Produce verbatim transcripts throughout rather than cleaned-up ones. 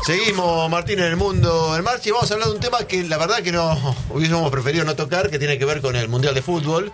Seguimos, Martín, en el mundo en marcha y vamos a hablar de un tema que la verdad que no hubiésemos preferido no tocar, que tiene que ver con el Mundial de Fútbol.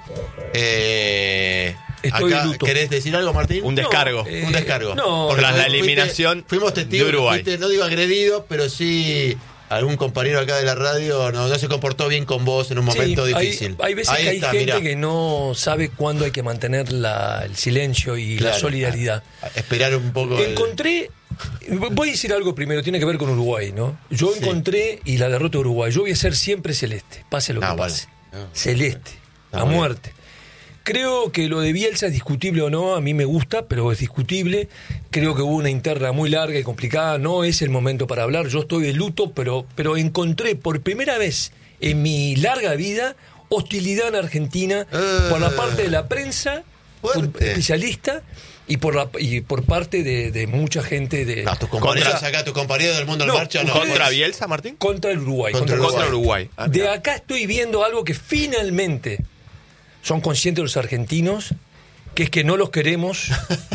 Eh, Estoy acá, de luto. ¿Querés decir algo, Martín? Un descargo. No, eh, un descargo. no, Porque tras la fuiste- eliminación fuimos testigos, de Uruguay. fuiste, no digo agredido, pero sí algún compañero acá de la radio no, no se comportó bien con vos en un momento Sí, hay- difícil. Hay, veces Ahí que hay está, gente mirá. que no sabe cuándo hay que mantener la, el silencio y Claro, la solidaridad. a- a esperar un poco. el- Encontré, voy a decir algo primero, tiene que ver con Uruguay, ¿no? Yo Sí. encontré, y la derrota de Uruguay, yo voy a ser siempre celeste, pase lo que Ah, bueno. pase. Ah. Celeste, Está a muy bien. muerte. Creo que lo de Bielsa es discutible o no, a mí me gusta, pero es discutible. Creo que hubo una interna muy larga y complicada, no es el momento para hablar, yo estoy de luto, pero, pero encontré por primera vez en mi larga vida hostilidad en Argentina Eh. por la parte de la prensa, por Fuerte. especialista, y por la, y por parte de, de mucha gente de No, tus compañeros Contra- acá, tus compañeros del mundo en No, marcha, no. ¿Contra pues. Bielsa, Martín? contra el Uruguay. Contra contra Contra Uruguay. Uruguay. Ah, De mirá. acá estoy viendo algo que finalmente son conscientes los argentinos, que es que no los queremos.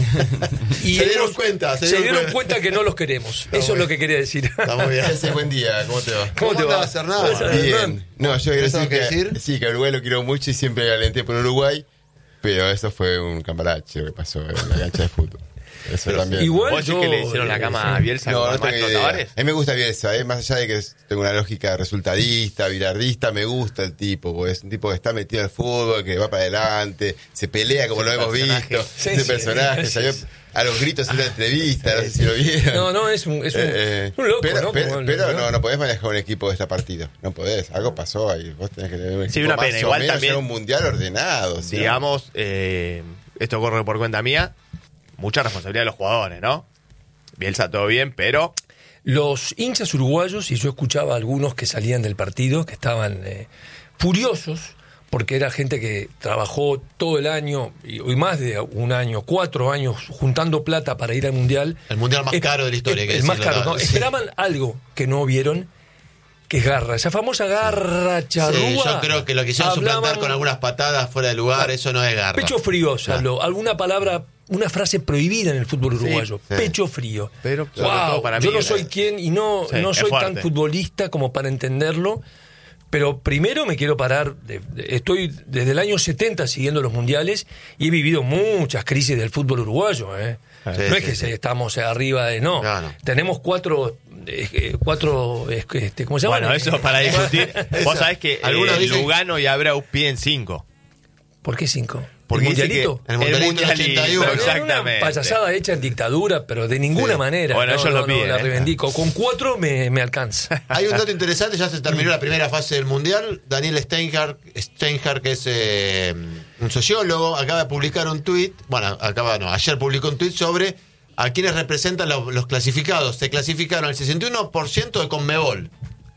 y Se dieron hemos- cuenta, se se dieron dieron cuenta. cuenta que no los queremos. Está Eso muy es lo bien. que quería decir. Está muy bien. Ese buen día, ¿cómo te va? ¿Cómo te ¿Cómo va? andás, Hernán? ¿Cómo andás? Bien. No, yo quiero ¿Tenés algo decir que que, decir? sí, que a Uruguay lo quiero mucho y siempre alenté por Uruguay, pero eso fue un cambalache lo que pasó en la cancha de fútbol. Eso Pero también. igual- ¿Vos decís yo, que le hicieron la eh, cama sí. a Bielsa No, como no al tengo maestro idea. Tavares? A mí me gusta Bielsa, ¿eh? Más allá de que tengo una lógica resultadista, bilardista, me gusta el tipo, porque es un tipo que está metido en el fútbol, que va para adelante, se pelea como Ese lo hemos personaje. visto, Sí, ese sí, personaje, sí, salió sí. a los gritos en una entrevista, no sé si lo vieron. No, no, es un, es un, Eh, eh, un loco, pero, ¿no? pero, Como- pero no, no podés manejar un equipo de esta partida. No podés. Algo pasó ahí. Vos tenés que tener un Sí, equipo una más pena. o Igual menos también- ya un mundial ordenado. ¿sí? Digamos, eh, esto corre por cuenta mía, mucha responsabilidad de los jugadores, ¿no? Bielsa todo bien, pero Los hinchas uruguayos, y yo escuchaba a algunos que salían del partido, que estaban eh, furiosos, porque era gente que trabajó todo el año, y, y más de un año, cuatro años, juntando plata para ir al Mundial. El mundial más Es- caro de la historia. El, hay que el más decirlo, caro, ¿no? Sí. Esperaban algo que no vieron, que es garra. Esa famosa garra charrúa. Sí, yo creo que lo quisieron suplantar Hablaban- con algunas patadas fuera de lugar, eso no es garra. Pecho frío, se habló. Alguna palabra, una frase prohibida en el fútbol uruguayo. sí. Pecho frío. Pero, sobre Wow, todo para yo mí, no eh, soy quien y no, sí, no es soy tan fuerte. futbolista como para entenderlo. Pero primero me quiero parar. de- de- estoy desde el año setenta siguiendo los mundiales y he vivido muchas crisis del fútbol uruguayo. ¿eh? Sí, no sí, es que sí. estamos arriba de. No. No, no. Tenemos cuatro. eh, cuatro eh, este, ¿cómo se llama? bueno, eso para discutir. Vos sabés que Algunos eh, dicen- Lugano y Abreu piden cinco. ¿Por qué cinco? Porque ¿El dice mundialito? que El mundialito del ochenta y uno, Pero era exactamente. una payasada hecha en dictadura, pero de ninguna Sí. manera. Bueno, no, ellos lo no, piden, no, la ¿eh? reivindico. Con cuatro me, me alcanza. Hay un dato interesante, ya se terminó la primera fase del Mundial. Daniel Steinhardt, Steinhardt que es eh, un sociólogo, acaba de publicar un tuit, bueno, acaba, no, ayer publicó un tuit sobre a quienes representan los, los clasificados. Se clasificaron el sesenta y uno por ciento de Conmebol,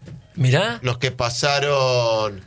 Mirá. los que pasaron...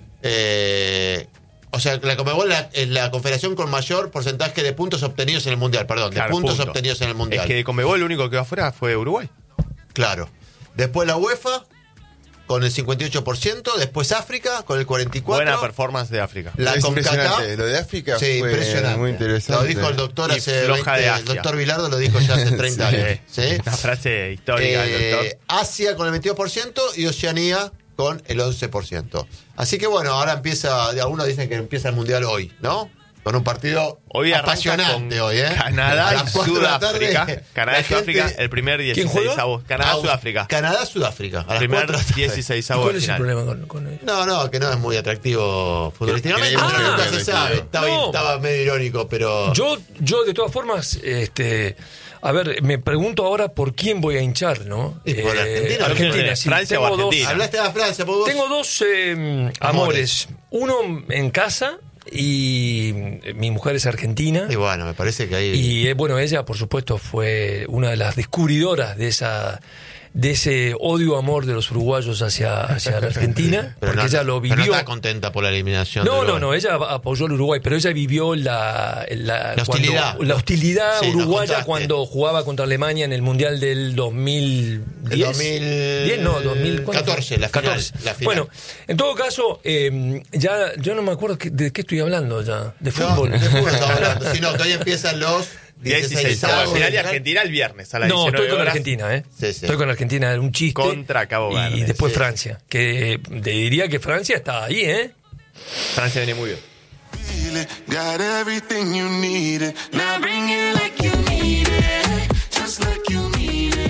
Eh, o sea, la Conmebol la- es la confederación con mayor porcentaje de puntos obtenidos en el Mundial, perdón, de Claro, puntos punto. obtenidos en el Mundial. Es que de Conmebol lo único que quedó afuera fue Uruguay. Claro. Después la UEFA con el cincuenta y ocho por ciento, después África con el cuarenta y cuatro por ciento. Buena performance de África. La es CONCACAF, impresionante. Lo de África sí, fue impresionante. muy interesante. Lo dijo el doctor Y hace floja veinte, de el Asia. doctor Vilardo lo dijo ya hace treinta Sí. años. ¿sí? Una frase histórica del Eh, doctor. Asia con el veintidós por ciento y Oceanía con el once por ciento. Así que bueno, ahora empieza, algunos dicen que empieza el Mundial hoy, ¿no? Con un partido Hoy arranca apasionante con hoy, ¿eh? A Canadá las y cuatro de la tarde, Sudáfrica. Canadá la y Sudáfrica, gente- el primer ¿Quién dieciséis juega? avos. Canadá, Aus- Sudáfrica. Canadá, Sudáfrica. A las Primer cuatro de la tarde. dieciséis avos ¿Cuál de es el final. problema con, con eso? No, no, que no es muy atractivo futbolísticamente. Que- que- pero nunca ah, se que- sabe. que- Estaba, no. estaba medio irónico, pero. Yo, yo de todas formas, este, a ver, me pregunto ahora por quién voy a hinchar, ¿no? Y por Argentina, Argentina, sí. Francia o Tengo dos- Argentina. Hablaste de Francia, porque vos- Tengo dos eh, amores. Uno en casa y eh, mi mujer es argentina. Y bueno, me parece que ahí. Y eh, bueno, ella, por supuesto, fue una de las descubridoras de esa de ese odio-amor de los uruguayos hacia, hacia la Argentina, Pero porque no- ella lo pero vivió. no está contenta por la eliminación. No, de no, Uruguay. no, ella apoyó al Uruguay, pero ella vivió la, la, La hostilidad. cuando- la hostilidad Sí, nos uruguaya contaste. cuando jugaba contra Alemania en el Mundial del dos mil diez. El dos mil diez, no, dos mil catorce, la final, la final. Bueno, en todo caso, eh, ya yo no me acuerdo que- de qué estoy hablando ya, de No, fútbol. de fútbol estaba hablando. Si no, que hoy empiezan los dieciséis Al avos. final de Argentina el viernes a las No, diecinueve estoy con horas. Argentina, ¿eh? Sí, sí. Estoy con Argentina, un chiste. Contra Cabo Verde. Y después Sí. Francia. Que te diría que Francia está ahí, ¿eh? Francia viene muy bien. Got everything you needed. Now bring it like you need it. Just like you need it.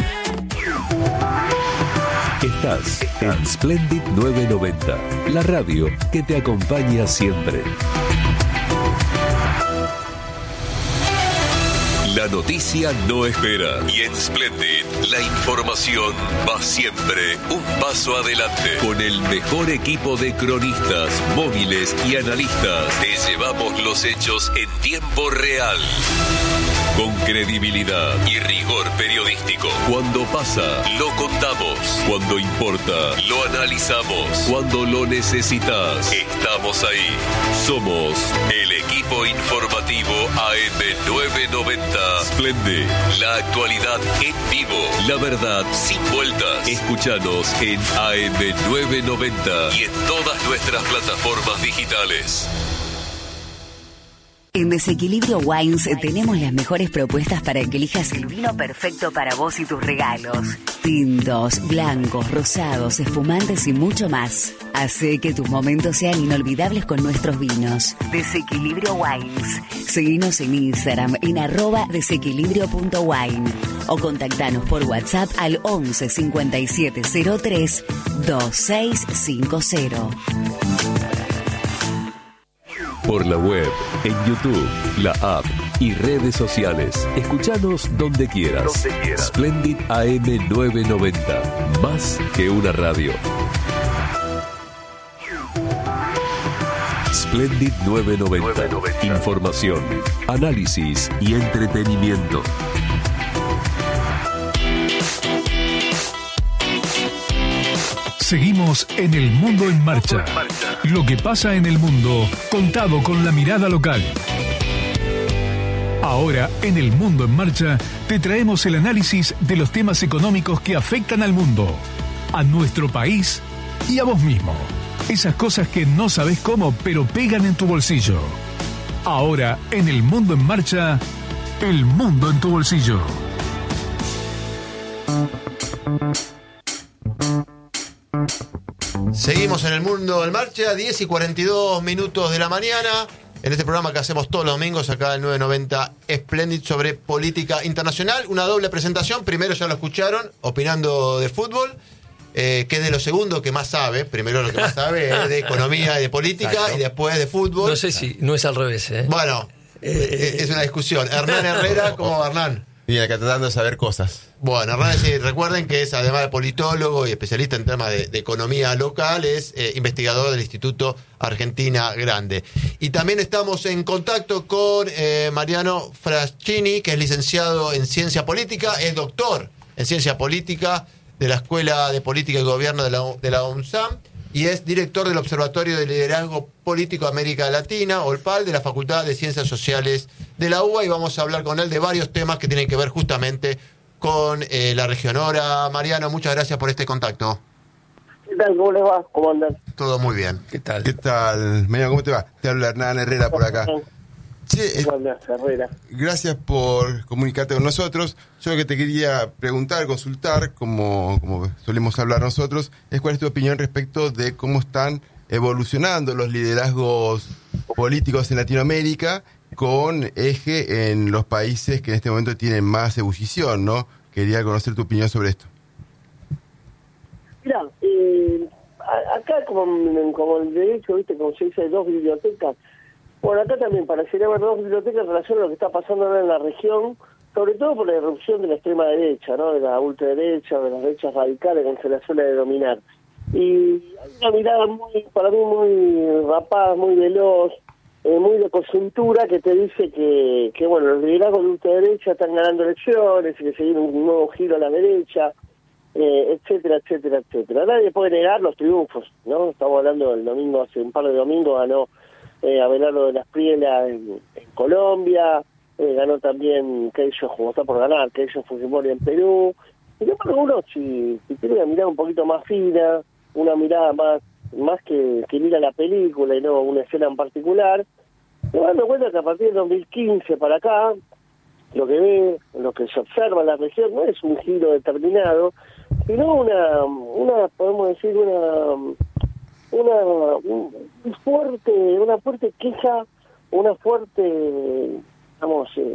Estás en Splendid novecientos noventa, la radio que te acompaña siempre. La noticia no espera y en Splendid la información va siempre un paso adelante. Con el mejor equipo de cronistas, móviles y analistas, te llevamos los hechos en tiempo real. Con credibilidad y rigor periodístico. Cuando pasa, lo contamos. Cuando importa, lo analizamos. Cuando lo necesitas, estamos ahí. Somos el equipo informativo A M novecientos noventa. Splendid, la actualidad en vivo. La verdad sin vueltas. Escúchanos en A M novecientos noventa y en todas nuestras plataformas digitales. En Desequilibrio Wines tenemos las mejores propuestas para que elijas el vino perfecto para vos y tus regalos. Tintos, blancos, rosados, espumantes y mucho más. Hace que tus momentos sean inolvidables con nuestros vinos. Desequilibrio Wines. Seguinos en Instagram en arroba desequilibrio punto wine o contactanos por WhatsApp al once cincuenta y siete cero tres veintiséis cincuenta. Por la web, en YouTube, la app y redes sociales. Escuchanos donde quieras. Donde quieras. Splendid A M novecientos noventa. Más que una radio. Splendid novecientos noventa. Información, análisis y entretenimiento. Seguimos en El Mundo en Marcha. Lo que pasa en el mundo, contado con la mirada local. Ahora, en El Mundo en Marcha, te traemos el análisis de los temas económicos que afectan al mundo, a nuestro país y a vos mismo. Esas cosas que no sabés cómo, pero pegan en tu bolsillo. Ahora, en El Mundo en Marcha, El Mundo en tu bolsillo. Seguimos en el mundo en marcha, diez y cuarenta y dos minutos de la mañana. En este programa que hacemos todos los domingos acá en novecientos noventa Splendid sobre política internacional. Una doble presentación. Primero ya lo escucharon, opinando de fútbol, eh, que es de lo segundo que más sabe. Primero lo que más sabe es de economía y de política. Exacto. Y después de fútbol. No sé si no es al revés, ¿eh? Bueno, eh, es una discusión. Hernán Herrera, ¿cómo va, Hernán? Y acá tratando de saber cosas. Bueno, Hernán, sí, recuerden que es, además de politólogo y especialista en temas de, de economía local, es eh, investigador del Instituto Argentina Grande. Y también estamos en contacto con eh, Mariano Fraschini, que es licenciado en Ciencia Política, es doctor en Ciencia Política de la Escuela de Política y Gobierno de la, de la UNSAM, y es director del Observatorio de Liderazgo Político de América Latina, O L P A L, de la Facultad de Ciencias Sociales de la U B A, y vamos a hablar con él de varios temas que tienen que ver justamente con eh, la región. Ahora, Mariano, muchas gracias por este contacto. ¿Qué tal? ¿Cómo les va? ¿Cómo andan? Todo muy bien. ¿Qué tal? ¿Qué tal? Mariano, ¿cómo te va? Te habla Hernán Herrera por acá. Sí, eh, Herrera. gracias por comunicarte con nosotros. Yo lo que te quería preguntar, consultar, como, como solemos hablar nosotros, es cuál es tu opinión respecto de cómo están evolucionando los liderazgos políticos en Latinoamérica con eje en los países que en este momento tienen más ebullición, ¿no? Quería conocer tu opinión sobre esto. Mira, eh, acá como, como el derecho, viste, como se dice, hay dos bibliotecas. Bueno, acá también parecería haber dos bibliotecas en relación a lo que está pasando ahora en la región, sobre todo por la irrupción de la extrema derecha, ¿no? De la ultraderecha, de las derechas radicales, como se la suele denominar. Y hay una mirada muy, para mí, muy rapaz, muy veloz, eh, muy de coyuntura, que te dice que, que bueno, los liderazgos de ultraderecha están ganando elecciones y que se viene un nuevo giro a la derecha, eh, etcétera, etcétera, etcétera. Nadie puede negar los triunfos, ¿no? Estamos hablando del domingo, hace un par de domingos ganó eh, Abelardo de las Prielas en, en Colombia, eh, ganó también Keyllo, como está por ganar, Keyllo Fujimori en Perú. Y después uno, si, si tiene una mirada un poquito más fina, una mirada más más que, que mira la película y no una escena en particular, me dando cuenta que a partir del dos mil quince para acá, lo que ve, lo que se observa en la región, no es un giro determinado, sino una, una podemos decir, una, una un fuerte, una fuerte queja, una fuerte, digamos, eh,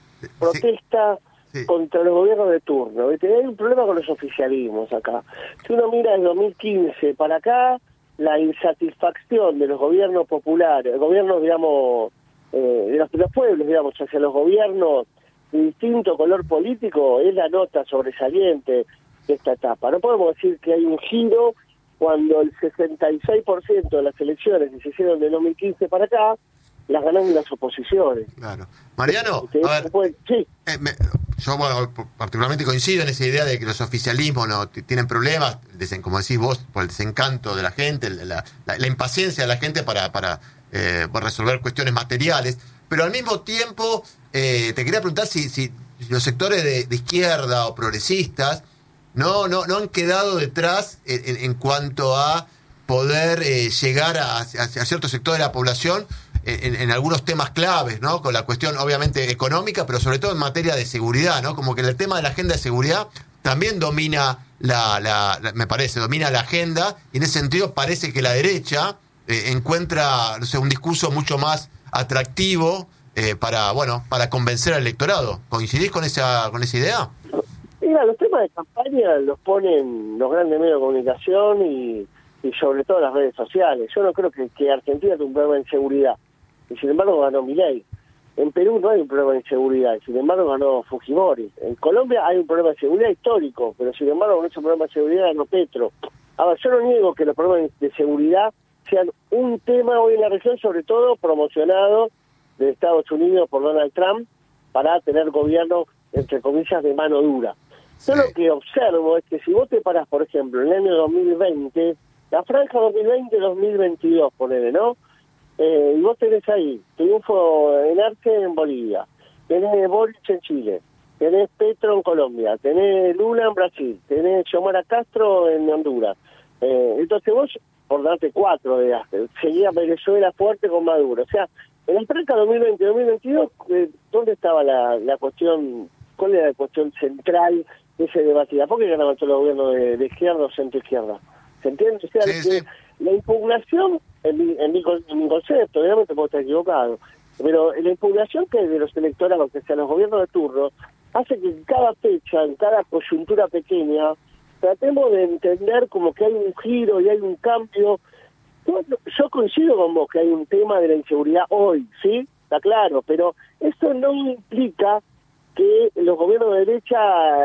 protesta sí. Sí. contra los gobiernos de turno. ¿Viste? Hay un problema con los oficialismos acá. Si uno mira desde dos mil quince para acá, la insatisfacción de los gobiernos populares, gobiernos, digamos, eh, de, los, de los pueblos, digamos, hacia los gobiernos de distinto color político, es la nota sobresaliente de esta etapa. No podemos decir que hay un giro cuando el sesenta y seis por ciento de las elecciones que se hicieron de dos mil quince para acá, las ganaron las oposiciones. Claro. Mariano, a ver, puede, sí. eh, me, yo bueno, particularmente coincido en esa idea de que los oficialismos no t- tienen problemas, desen, como decís vos, por el desencanto de la gente, la, la, la impaciencia de la gente para, para, eh, para resolver cuestiones materiales, pero al mismo tiempo eh, te quería preguntar si, si los sectores de, de izquierda o progresistas no, no, no han quedado detrás en, en, en cuanto a poder eh, llegar a, a, a cierto sector de la población En, en algunos temas claves, ¿no? Con la cuestión obviamente económica, pero sobre todo en materia de seguridad, ¿no? Como que el tema de la agenda de seguridad también domina la, la, la me parece, domina la agenda, y en ese sentido parece que la derecha eh, encuentra, no sé, un discurso mucho más atractivo eh, para, bueno, para convencer al electorado. ¿Coincidís con esa, con esa idea? Mira, los temas de campaña los ponen los grandes medios de comunicación y, y sobre todo las redes sociales. Yo no creo que, que Argentina tenga un problema de inseguridad. Y sin embargo ganó Milei. En Perú no hay un problema de inseguridad, y sin embargo ganó Fujimori. En Colombia hay un problema de seguridad histórico, pero sin embargo con ese problema de seguridad ganó Petro. Ahora, yo no niego que los problemas de seguridad sean un tema hoy en la región, sobre todo promocionado de Estados Unidos por Donald Trump para tener gobierno, entre comillas, de mano dura. Yo lo que observo es que si vos te parás, por ejemplo, en el año dos mil veinte, la franja dos mil veinte dos mil veintidós, ponele, ¿no? Eh, y vos tenés ahí triunfo en Arce en Bolivia, tenés Boric en Chile, tenés Petro en Colombia, tenés Lula en Brasil, tenés Xiomara Castro en Honduras. Eh, entonces vos, por darte cuatro de hace, seguía Venezuela fuerte con Maduro. O sea, en la franja dos mil veinte dos mil veintidós, eh, ¿dónde estaba la, la cuestión, cuál era la cuestión central de ese debate? ¿Por qué ganaban todos los gobiernos de, de izquierda o centro-izquierda? ¿Se entiende? O sea, Sí, que sí. la impugnación, en mi, en, mi, en mi concepto, obviamente puedo estar equivocado, pero la impugnación que hay de los electorados, que sean los gobiernos de turno, hace que en cada fecha, en cada coyuntura pequeña, tratemos de entender como que hay un giro y hay un cambio. Yo, yo coincido con vos que hay un tema de la inseguridad hoy, ¿sí? Está claro, pero eso no implica que los gobiernos de derecha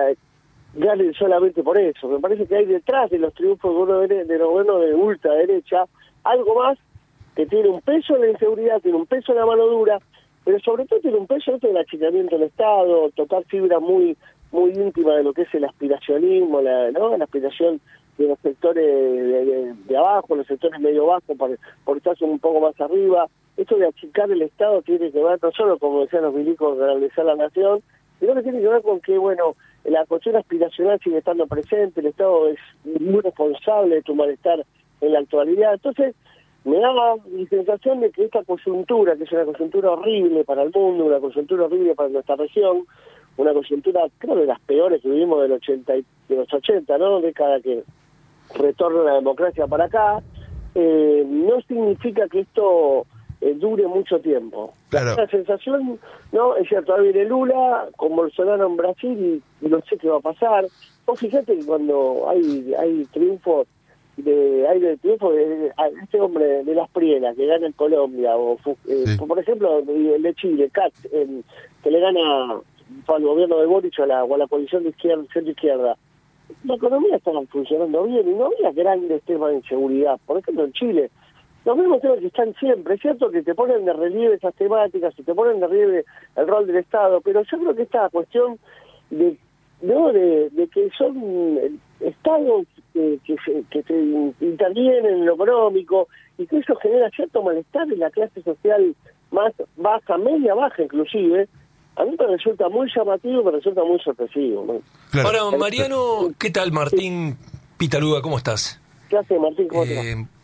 ganen solamente por eso. Me parece que hay detrás de los triunfos de, de los gobiernos de ultraderecha algo más que tiene un peso en la inseguridad, tiene un peso en la mano dura, pero sobre todo tiene un peso en el achicamiento del Estado, tocar fibras muy muy íntimas de lo que es el aspiracionismo, la, ¿no? la aspiración de los sectores de, de, de abajo, los sectores medio bajos, por, por estar un poco más arriba. Esto de achicar el Estado tiene que ver no solo, como decían los milicos, de realizar la nación, sino que tiene que ver con que, bueno, la cuestión aspiracional sigue estando presente, el Estado es muy responsable de tu malestar en la actualidad. Entonces, me da la sensación de que esta coyuntura, que es una coyuntura horrible para el mundo, una coyuntura horrible para nuestra región, una coyuntura, creo, de las peores que vivimos del ochenta y, de los ochenta, ¿no? Década que retorna la democracia para acá, eh, no significa que esto eh, dure mucho tiempo. Claro. La sensación, ¿no? Es cierto, ahora viene Lula con Bolsonaro en Brasil y, y no sé qué va a pasar. Vos fíjate que cuando hay hay triunfos de hay de triunfo de, de, de este hombre de las Prielas que gana en Colombia, o eh, Sí. por ejemplo el de Chile, Katz, en, que le gana al gobierno de Boric o a la, o a la coalición de izquierda, centro-izquierda. La economía estaba funcionando bien y no había grandes temas de inseguridad. Por ejemplo, en Chile, los mismos temas que están siempre. Es cierto que te ponen de relieve esas temáticas y te ponen de relieve el rol del Estado, pero yo creo que esta cuestión de no de, de que son estados que, que, se, que se intervienen en lo económico y que eso genera cierto malestar en la clase social más baja, media baja inclusive. A mí me resulta muy llamativo y me resulta muy sorpresivo, ¿no? Claro. Ahora, Mariano, ¿qué tal? Martín Pitaluga, ¿cómo estás? ¿Qué hace, Martín? ¿Cómo te va? Eh,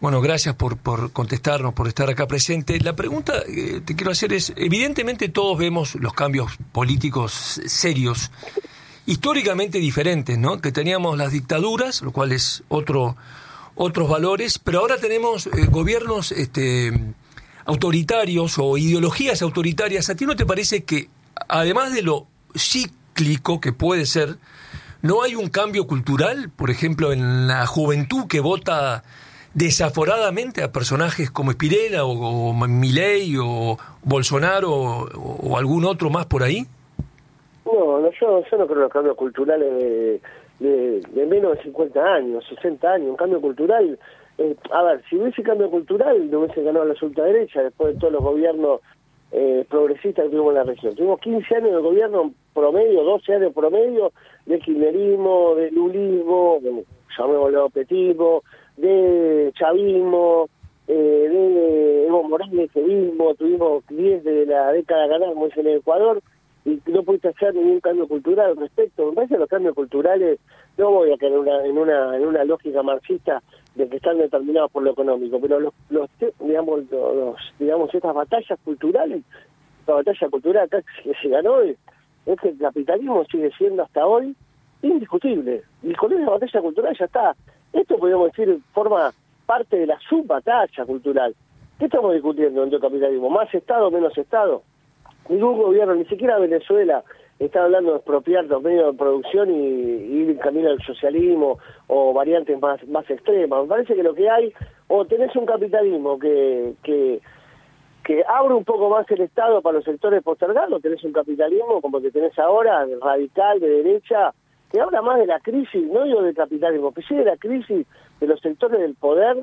Bueno, gracias por, por contestarnos, por estar acá presente. La pregunta que te quiero hacer es, evidentemente todos vemos los cambios políticos serios, históricamente diferentes, ¿no? Que teníamos las dictaduras, lo cual es otro, otros valores, pero ahora tenemos eh, gobiernos este, autoritarios o ideologías autoritarias. ¿A ti no te parece que, además de lo cíclico que puede ser, no hay un cambio cultural, por ejemplo, en la juventud que vota desaforadamente a personajes como Spinetta o, o Milei o Bolsonaro o, o algún otro más por ahí? No, no yo, yo no creo en los cambios culturales de, de, de menos de cincuenta años, sesenta años. Un cambio cultural, eh, a ver, si hubiese cambio cultural, no hubiese ganado la ultraderecha después de todos los gobiernos eh, progresistas que tuvimos en la región. Tuvimos quince años de gobierno promedio, doce años promedio, de kirchnerismo, de lulismo, llamémoslo petismo, de chavismo, eh, de Evo Morales, evismo. Tuvimos diez de la década ganada, como dicen en Ecuador, y no pudiste hacer ningún cambio cultural al respecto. Me parece que los cambios culturales, no voy a caer en una, en una, en una lógica marxista de que están determinados por lo económico, pero los, los digamos, los, digamos, estas batallas culturales, la batalla cultural acá que se ganó es, es que el capitalismo sigue siendo hasta hoy indiscutible, y con esa batalla cultural ya está. Esto podríamos decir forma parte de la subbatalla cultural. ¿Qué estamos discutiendo dentro del capitalismo? ¿Más Estado, menos Estado? Ningún gobierno, ni siquiera Venezuela, está hablando de expropiar los medios de producción y, y ir en camino al socialismo o variantes más, más extremas. Me parece que lo que hay, o tenés un capitalismo que, que, que abre un poco más el Estado para los sectores postergados, tenés un capitalismo como el que tenés ahora, radical, de derecha, que habla más de la crisis, no digo del capitalismo, pero sí de la crisis de los sectores del poder,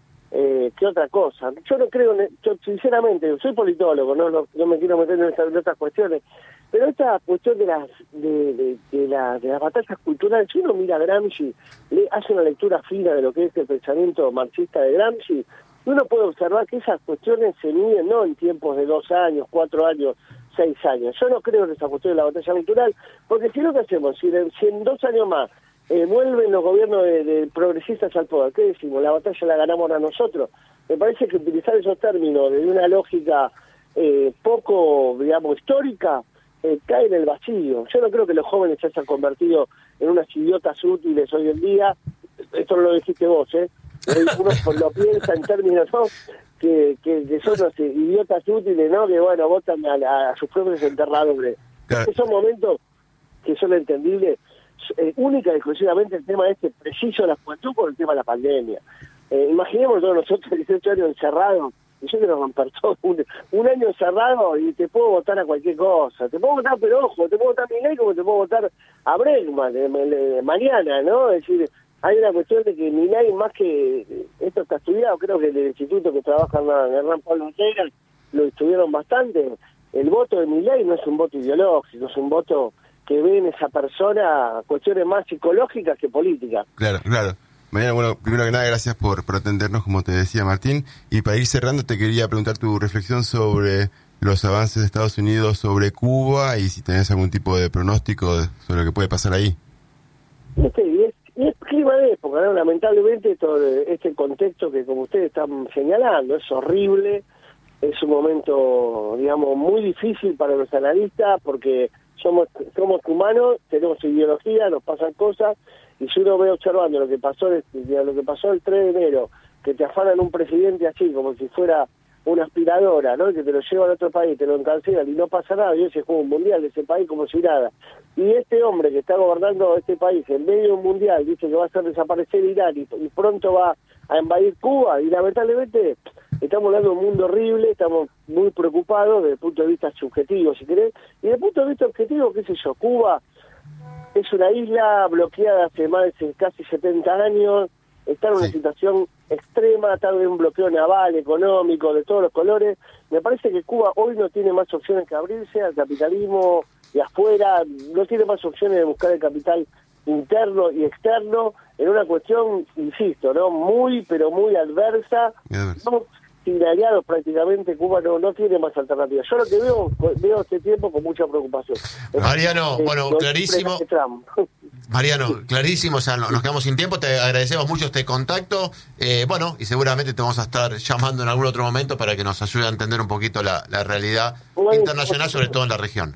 eh, que otra cosa. Yo no creo, yo sinceramente, soy politólogo, no no, no me quiero meter en, esta, en otras cuestiones, pero esta cuestión de las de, de, de, la, de las batallas culturales, si uno mira a Gramsci, le hace una lectura fina de lo que es el pensamiento marxista de Gramsci, uno puede observar que esas cuestiones se miden no en tiempos de dos años, cuatro años, seis años. Yo no creo en esa cuestión de la batalla cultural, porque si lo que hacemos, si, de, si en dos años más eh, vuelven los gobiernos de, de progresistas al poder, ¿qué decimos? La batalla la ganamos a nosotros. Me parece que utilizar esos términos de una lógica eh, poco, digamos, histórica, eh, cae en el vacío. Yo no creo que los jóvenes se hayan convertido en unas idiotas útiles hoy en día. Esto no lo dijiste vos, ¿eh? Uno lo piensa en términos, ¿no? Que, que, que son los idiotas útiles, ¿no? Que, bueno, votan a, a, a sus propios enterradores. Claro. Esos momentos que son entendibles, eh, única y exclusivamente el tema este preciso de la juventud por el tema de la pandemia. Eh, imaginemos todos nosotros dieciocho años encerrados, y yo quiero romper todo, un, un año encerrado y te puedo votar a cualquier cosa. Te puedo votar, pero ojo, te puedo votar a Milei como te puedo votar a Bregman de, de, de mañana, ¿no? Es decir, hay una cuestión de que Milei, más que esto está estudiado, creo que el instituto que trabaja en Hernán Pablo Ortega lo estudiaron bastante. El voto de Milei no es un voto ideológico, es un voto que ve en esa persona cuestiones más psicológicas que políticas. Claro, claro. Mariano, bueno, primero que nada, gracias por, por atendernos, como te decía Martín. Y para ir cerrando, te quería preguntar tu reflexión sobre los avances de Estados Unidos sobre Cuba y si tenés algún tipo de pronóstico sobre lo que puede pasar ahí. Este, y, es, y es clima de época, ¿no? Lamentablemente todo este contexto que, como ustedes están señalando, es horrible, es un momento, digamos, muy difícil para los analistas porque somos somos humanos, tenemos ideología, nos pasan cosas, y si uno ve observando lo que pasó lo que pasó el tres de enero, que te afanan un presidente así, como si fuera una aspiradora, ¿no? Que te lo llevan a otro país, te lo encarcelan y no pasa nada, y hoy se juega un mundial de ese país como si nada. Y este hombre que está gobernando este país en medio de un mundial dice que va a hacer desaparecer Irán y, y pronto va a invadir Cuba, y lamentablemente estamos hablando de un mundo horrible, estamos muy preocupados desde el punto de vista subjetivo, si querés, y desde el punto de vista objetivo, qué sé yo, Cuba es una isla bloqueada hace más de casi setenta años, está en una sí. situación extrema, está en un bloqueo naval, económico, de todos los colores. Me parece que Cuba hoy no tiene más opciones que abrirse al capitalismo de afuera, no tiene más opciones de buscar el capital interno y externo, en una cuestión, insisto, no muy, pero muy adversa. Estamos sin aliados prácticamente, Cuba no, no tiene más alternativas. Yo lo que veo, veo este tiempo con mucha preocupación. Mariano, eh, bueno, no clarísimo. Mariano, clarísimo, o sea, no- nos quedamos sin tiempo, te agradecemos mucho este contacto, eh, bueno, y seguramente te vamos a estar llamando en algún otro momento para que nos ayude a entender un poquito la, la realidad Bueno, internacional, sobre todo en la región.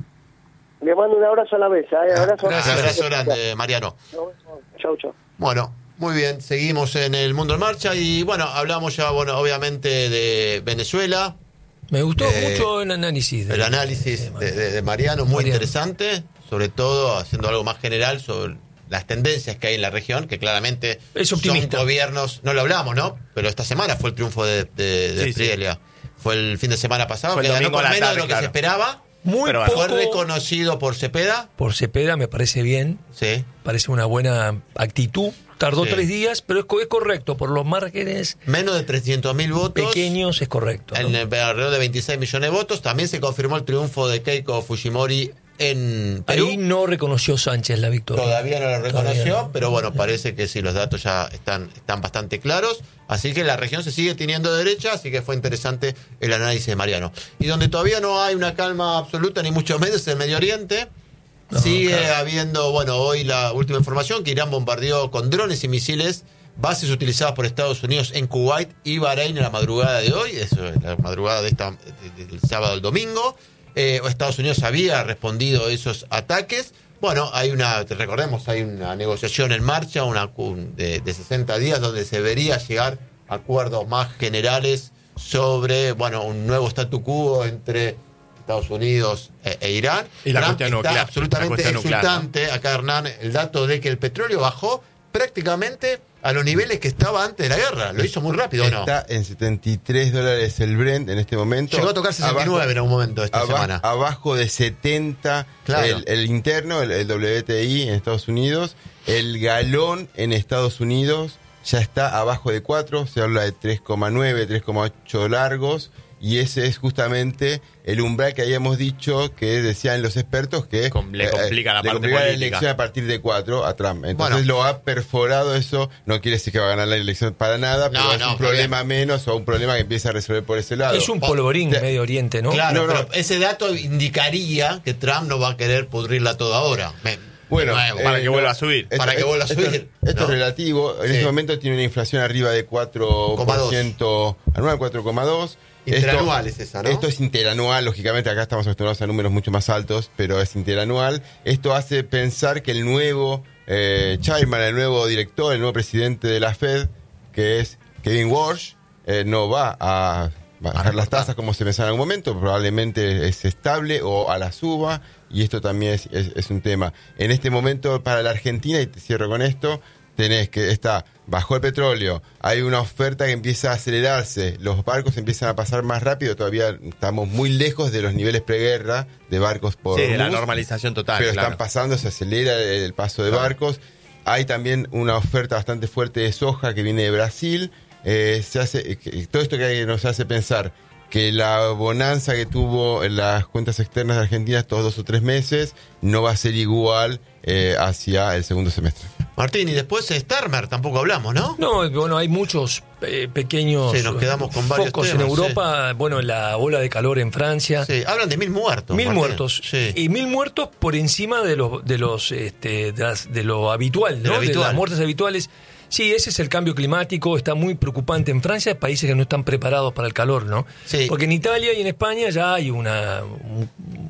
Le mando un abrazo a la mesa, ¿eh? Abrazo, Un abrazo grande, Mariano. Chau, chau. Bueno, muy bien, seguimos en el Mundo en Marcha y bueno, hablamos ya, bueno, obviamente de Venezuela. Me gustó Eh, mucho el análisis. de- El análisis de, de- de Mariano, muy Mariano. interesante, sobre todo haciendo algo más general sobre las tendencias que hay en la región, que claramente Es optimista. son gobiernos, no lo hablamos, ¿no? Pero esta semana fue el triunfo de, de, de Sí, sí. Sprilia. Fue el fin de semana pasado, Fue el que ganó domingo por a la menos tarde, de lo que claro. se esperaba. Muy Pero poco Fue reconocido por Cepeda. por Cepeda, me parece bien. Sí. Parece una buena actitud. Tardó Sí. tres días, pero es, co- es correcto. Por los márgenes Menos de trescientos mil votos. pequeños es correcto. ¿no? En el- alrededor de veintiséis millones de votos. También se confirmó el triunfo de Keiko Fujimori en Perú. Ahí no reconoció Sánchez la victoria. Todavía no lo reconoció, Todavía no. pero bueno, parece que sí, los datos ya están, están bastante claros. Así que la región se sigue teniendo derecha, así que fue interesante el análisis de Mariano. Y donde todavía no hay una calma absoluta, ni mucho menos, en el Medio Oriente. No, Sigue claro. habiendo, bueno, hoy la última información, que Irán bombardeó con drones y misiles bases utilizadas por Estados Unidos en Kuwait y Bahrein en la madrugada de hoy, eso es la madrugada de esta, de- del sábado al domingo. Eh, Estados Unidos había respondido a esos ataques. Bueno, hay una, te recordemos, hay una negociación en marcha, una un- de, de sesenta días, donde se debería llegar a acuerdos más generales sobre, bueno, un nuevo statu quo entre Estados Unidos e, e Irán. Y la Trump cuestión está nuclear, la absolutamente cuestión nuclear, exultante, acá Hernán, el dato de que el petróleo bajó prácticamente a los niveles que estaba antes de la guerra. Lo hizo muy rápido, ¿o no? Está en setenta y tres dólares el Brent en este momento. Llegó a tocar sesenta y nueve Abajo- en un momento esta aba- semana. Abajo de setenta Claro. el, el interno, el, el W T I en Estados Unidos. El galón en Estados Unidos ya está abajo de cuatro, se habla de tres coma nueve, tres coma ocho largos. Y ese es justamente el umbral que habíamos dicho, que decían los expertos que Com- le complica la le parte complica la política. elección a partir de cuatro a Trump. Entonces Bueno. lo ha perforado eso. No quiere decir que va a ganar la elección para nada, No, pero es no, un está problema menos o un problema que empieza a resolver por ese lado. Es un polvorín Te- Medio Oriente, ¿no? Claro, No, no. pero ese dato indicaría que Trump no va a querer pudrirla toda ahora. Me- Bueno, de nuevo. para eh, que vuelva a subir. esto- Para que vuelva a esto- subir, Esto ¿no? es relativo. En Sí. este momento tiene una inflación arriba de cuatro por ciento anual, cuatro coma dos. Interanual es esa, ¿no? Esto es interanual, lógicamente acá estamos acostumbrados a números mucho más altos, pero es interanual. Esto hace pensar que el nuevo eh, chairman, el nuevo director, el nuevo presidente de la Fed, que es Kevin Walsh, eh, no va a bajar las tasas como se pensaba en algún momento, probablemente es estable o a la suba, y esto también es, es- es un tema. En este momento para la Argentina, y te cierro con esto, tenés que está bajó el petróleo, hay una oferta que empieza a acelerarse, los barcos empiezan a pasar más rápido, todavía estamos muy lejos de los niveles preguerra de barcos por Sí, de la bus, normalización total. pero claro. están pasando, se acelera el, el paso de Claro. barcos. Hay también una oferta bastante fuerte de soja que viene de Brasil. Eh, se hace, eh, que- todo esto que hay nos hace pensar que la bonanza que tuvo en las cuentas externas de Argentina estos dos o tres meses no va a ser igual eh, hacia el segundo semestre. Martín, y después Starmer, tampoco hablamos, ¿no? No, bueno, hay muchos eh, pequeños Sí, nos quedamos con varios focos temas, en Europa. Bueno, la ola de calor en Francia. Sí, hablan de mil muertos. Mil Martín. muertos. Sí. Y mil muertos por encima de los de los este, de, las- de lo habitual, De ¿no? lo habitual. De las muertes habituales. Sí, ese es el cambio climático, está muy preocupante en Francia, países que no están preparados para el calor, ¿no? Sí. Porque en Italia y en España ya hay una un-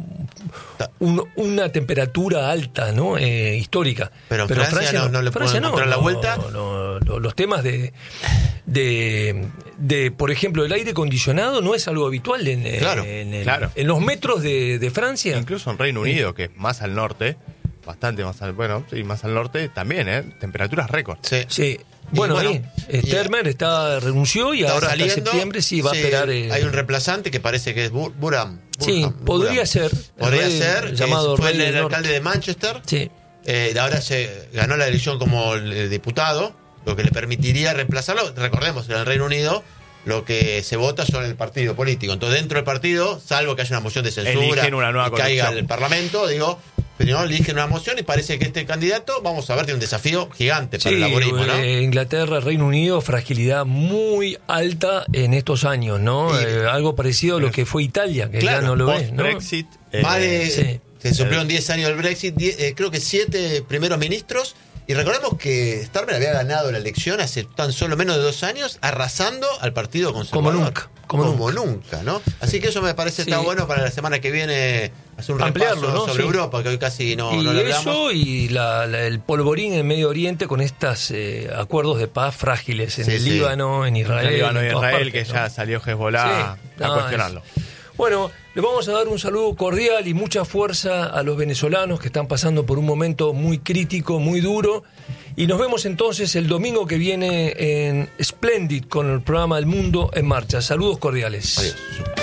un- una temperatura alta, ¿no? Eh, histórica. Pero en Francia no- no le pueden encontrar la vuelta. no, no, los temas de, de, de, por ejemplo, el aire acondicionado no es algo habitual en, eh, Claro, en, el- claro. en los metros de, de Francia. Incluso en Reino Unido, que es más al norte, bastante más al, bueno, sí, más al norte, también, ¿eh? Temperaturas récord. Sí. Sí. Y Bueno, bueno, ahí, y- Sтерmer está renunció y Está ahora hasta saliendo. septiembre sí va a Sí, esperar. eh, Hay un reemplazante que parece que es Bur- Burham. Sí, Burham, podría Burham. ser. Podría El rey- ser. que llamado fue rey el, del norte. alcalde de Manchester. Sí. Eh, ahora se ganó la elección como el, el diputado, lo que le permitiría reemplazarlo. Recordemos, en el Reino Unido lo que se vota son el partido político. Entonces, dentro del partido, salvo que haya una moción de censura Eligen una nueva y caiga conducción. el Parlamento, digo, pero no eligen una moción y parece que este candidato, vamos a ver, tiene un desafío gigante para el Sí, laborismo, ¿no? eh, Inglaterra, Reino Unido, fragilidad muy alta en estos años, ¿no? Y- Eh, algo parecido a lo que fue Italia, que Claro, ya no lo ves, ¿no? post-Brexit, eh, Más de sí. Se cumplieron diez años del Brexit, diez, eh, creo que siete primeros ministros. Y recordemos que Starmer había ganado la elección hace tan solo menos de dos años, arrasando al Partido Conservador. Como nunca. Como, como nunca. nunca, ¿no? Así que eso me parece Sí. está bueno para la semana que viene hacer un Ampliarlo, repaso ¿no? sobre Sí. Europa, que hoy casi no, y no lo hablamos. eso y la, la- el polvorín en Medio Oriente con estos eh, acuerdos de paz frágiles en Sí, el sí. Líbano, en Israel. El Líbano y en todas Israel, partes, que ¿no? ya salió Hezbollah Sí, a no, cuestionarlo. es- Bueno, le vamos a dar un saludo cordial y mucha fuerza a los venezolanos que están pasando por un momento muy crítico, muy duro. Y nos vemos entonces el domingo que viene en Splendid con el programa El Mundo en Marcha. Saludos cordiales. Adiós.